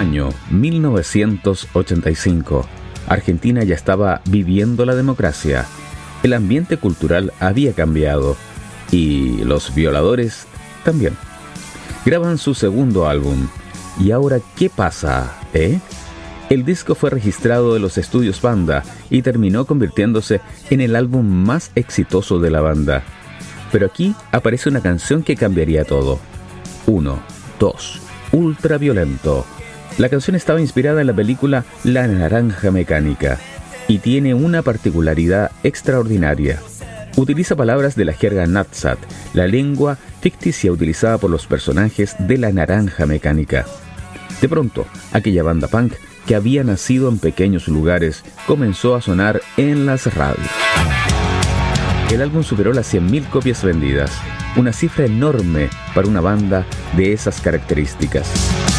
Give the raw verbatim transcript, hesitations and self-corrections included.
Año mil novecientos ochenta y cinco. Argentina ya estaba viviendo la democracia. El ambiente cultural había cambiado y los violadores también. Graban su segundo álbum. ¿Y ahora qué pasa, eh? El disco fue registrado en los estudios Banda y terminó convirtiéndose en el álbum más exitoso de la banda. Pero aquí aparece una canción que cambiaría todo. Uno, dos, ultraviolento. La canción estaba inspirada en la película La Naranja Mecánica y tiene una particularidad extraordinaria. Utiliza palabras de la jerga Nadsat, la lengua ficticia utilizada por los personajes de La Naranja Mecánica. De pronto, aquella banda punk que había nacido en pequeños lugares comenzó a sonar en las radios. El álbum superó las cien mil copias vendidas, una cifra enorme para una banda de esas características.